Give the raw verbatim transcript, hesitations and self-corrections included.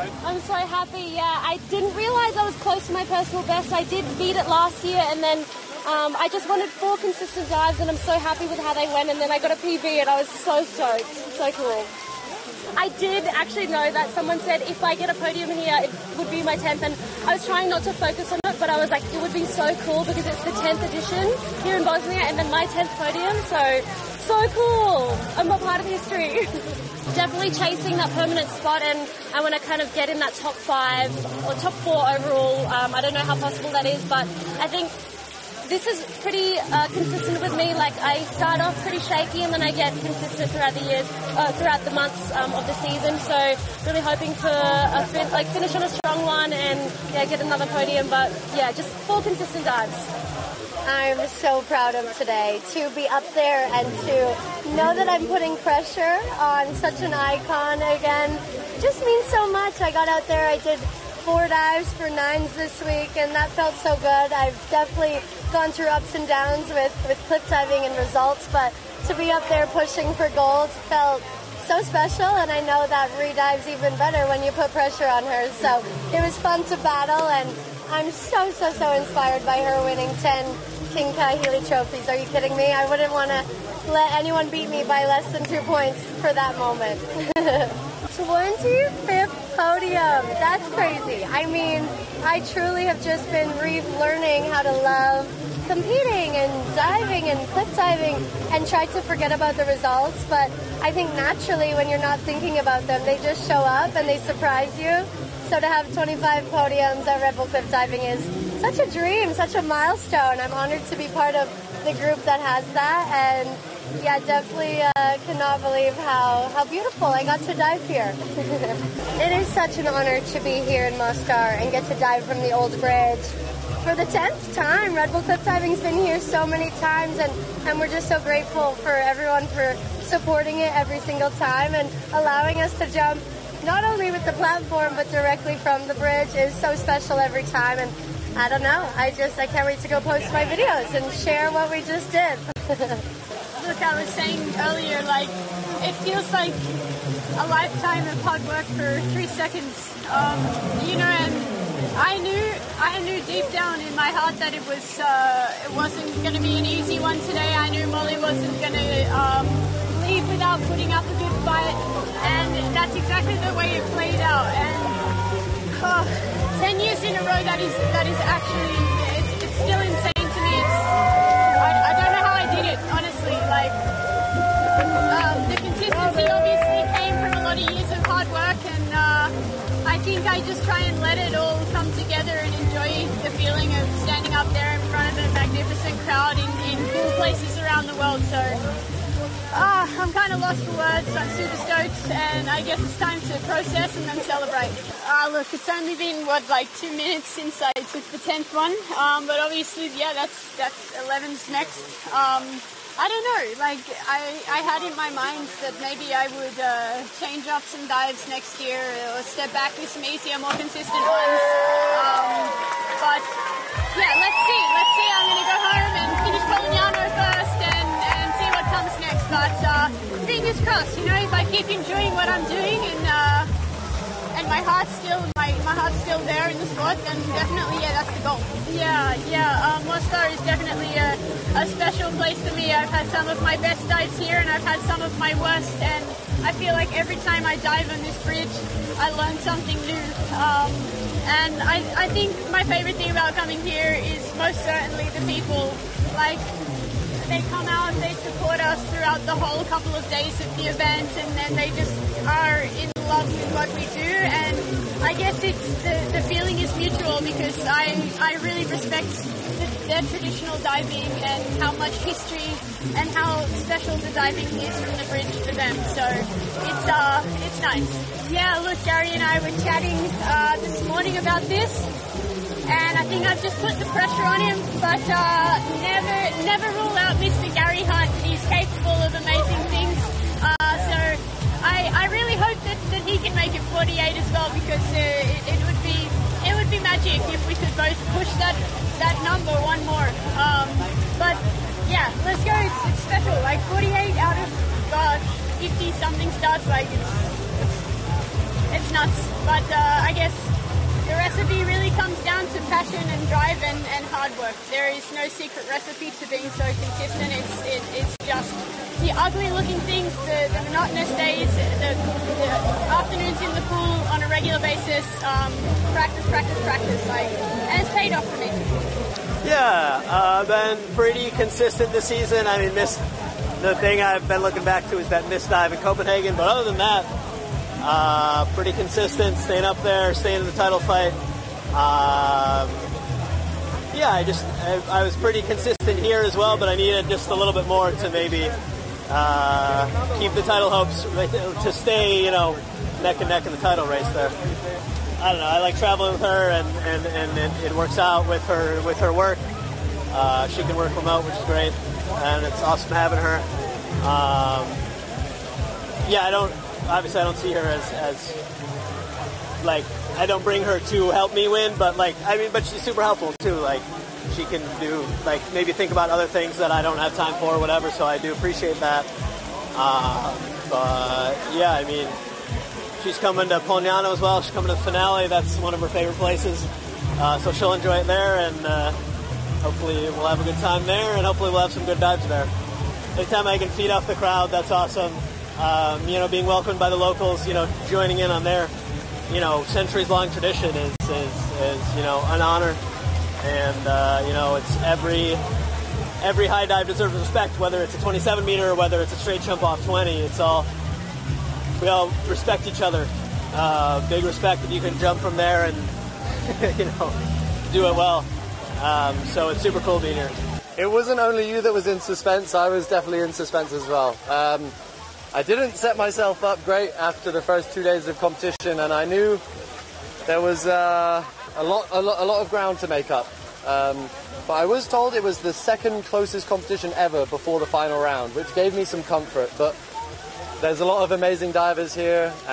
I'm so happy, yeah. I didn't realise I was close to my personal best. I did beat it last year, and then um, I just wanted four consistent dives, and I'm so happy with how they went, and then I got a P B, and I was so stoked. So cool. I did actually know that someone said if I get a podium here, it would be my tenth, and I was trying not to focus on it, but I was like, it would be so cool because it's the tenth edition here in Bosnia, and then my tenth podium, so, so cool. I'm a part of history. Definitely chasing that permanent spot, and I want to kind of get in that top five or top four overall. Um, I don't know how possible that is, but I think this is pretty uh, consistent with me. Like, I start off pretty shaky and then I get consistent throughout the years, uh, throughout the months um, of the season. So really hoping for a fin- like finish on a strong one and yeah, get another podium. But yeah, just four consistent dives. I'm so proud of today to be up there and to know that I'm putting pressure on such an icon again. Just means so much. I got out there, I did four dives for nines this week, and that felt so good. I've definitely gone through ups and downs with, with cliff diving and results, but to be up there pushing for gold felt so special, and I know that re-dive's even better when you put pressure on her. So it was fun to battle, and I'm so, so, so inspired by her winning ten King Kahili trophies. Are you kidding me? I wouldn't want to let anyone beat me by less than two points for that moment. twenty-fifth podium. That's crazy. I mean, I truly have just been relearning how to love competing and diving and cliff diving and try to forget about the results. But I think naturally when you're not thinking about them, they just show up and they surprise you. So to have twenty-five podiums at Red Bull Cliff Diving is such a dream, such a milestone. I'm honored to be part of the group that has that, and yeah, definitely uh, cannot believe how, how beautiful I got to dive here. It is such an honor to be here in Mostar and get to dive from the old bridge for the tenth time. Red Bull Cliff Diving's been here so many times, and, and we're just so grateful for everyone for supporting it every single time and allowing us to jump not only with the platform but directly from the bridge is so special every time. And I don't know, I just, I can't wait to go post my videos and share what we just did. Look, I was saying earlier, like, it feels like a lifetime of hard work for three seconds. Um, you know, and I knew, I knew deep down in my heart that it was, uh, it wasn't going to be an easy one today. I knew Molly wasn't going to um, leave without putting up a good fight, and that's exactly the way it played out. And oh, ten years in a row, that is, that is actually, it's, it's still insane to me. It's, I, I don't know how I did it, honestly. Like, um, the consistency obviously came from a lot of years of hard work, and uh, I think I just try and let it all come together and enjoy the feeling of standing up there in front of a magnificent crowd in, in cool places around the world. So ah, I'm kind of lost for words. I'm super stoked, and I guess it's time to process and then celebrate. Uh, look, it's only been, what, like two minutes since I took the tenth one, um, but obviously, yeah, that's that's eleven's next. Um, I don't know, like, I, I had in my mind that maybe I would uh, change up some dives next year or step back with some easier, more consistent ones. Um, but, yeah, let's see. Let's see. I'm going to go home and finish Polignano first and, and see what comes next. But uh, fingers crossed, you know, if I keep enjoying what I'm doing and uh, and my heart's still my, my heart's still there in the sport, then definitely, yeah, that's the goal. Yeah, yeah, um, Mostar is definitely a, a special place for me. I've had some of my best dives here, and I've had some of my worst, and I feel like every time I dive on this bridge, I learn something new. Um, and I, I think my favorite thing about coming here is most certainly the people. Like, they come out, they support us throughout the whole couple of days of the event, and then they just are in love with what we do. And I guess it's the, the feeling is mutual, because I, I really respect the, their traditional diving and how much history and how special the diving is from the bridge for them. So it's uh it's nice. Yeah, look, Gary and I were chatting uh, this morning about this, and I think I've just put the pressure on him, but uh, never never rule out Mister Gary Hunt. He's capable of amazing things. Uh, so I, I really hope that, that he can make it forty-eight as well, because uh, it, it would be it would be magic if we could both push that that number one more. Um, but yeah, let's go. It's, it's special. Like forty-eight out of gosh, fifty something starts. Like it's it's nuts. But uh, I guess the recipe really comes down to passion and drive and, and hard work. There is no secret recipe to being so consistent. It's it, it's just the ugly looking things, the, the monotonous days, the, the afternoons in the pool on a regular basis, um, practice, practice, practice, like, and it's paid off for me. Yeah, uh, been pretty consistent this season. I mean, missed, the thing I've been looking back to is that missed dive in Copenhagen, but other than that, uh, pretty consistent, staying up there, staying in the title fight. Um, yeah, I just, I, I was pretty consistent here as well, but I needed just a little bit more to maybe uh, keep the title hopes, to stay, you know, neck and neck in the title race there. I don't know, I like traveling with her, and, and, and it, it works out with her with her work. Uh, she can work remote, which is great, and it's awesome having her. Um, yeah, I don't, obviously I don't see her as, as, like, I don't bring her to help me win, but, like, I mean, but she's super helpful, too. Like, she can do, like, maybe think about other things that I don't have time for or whatever, so I do appreciate that. Uh, but, yeah, I mean, she's coming to Polignano as well. She's coming to the finale. That's one of her favorite places. Uh, so she'll enjoy it there, and uh, hopefully we'll have a good time there, and hopefully we'll have some good dives there. Anytime I can feed off the crowd, that's awesome. Um, you know, being welcomed by the locals, you know, joining in on their, you know, centuries-long tradition is, is, is, you know, an honor. And, uh, you know, it's every every high dive deserves respect, whether it's a twenty-seven meter or whether it's a straight jump off twenty. It's all, we all respect each other. Uh, big respect if you can jump from there and, you know, do it well. Um, so it's super cool being here. It wasn't only you that was in suspense, I was definitely in suspense as well. Um, I didn't set myself up great after the first two days of competition, and I knew there was uh, a, lot, a, lot, a lot of ground to make up. Um, but I was told it was the second closest competition ever before the final round, which gave me some comfort. But there's a lot of amazing divers here.